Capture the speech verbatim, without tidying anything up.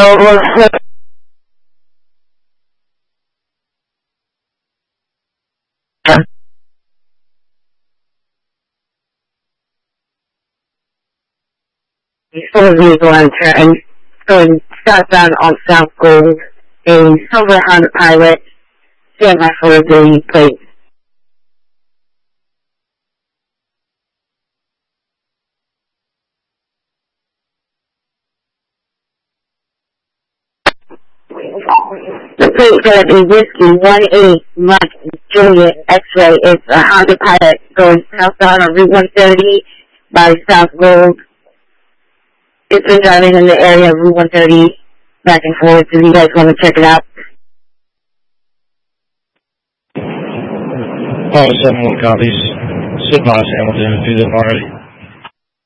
well, full vehicle enter and going southbound on South Gold, a silver Honda Pilot, stand by for the plate. The plate said a Whiskey one eight Mike Juliet X-ray. It's a Honda Pilot going southbound on Route one thirty by South Gold. It's been driving in the area of Route one thirty back and forth. If you guys want to check it out. Oh, seven one copies. Sid Moss Hamilton, do them already.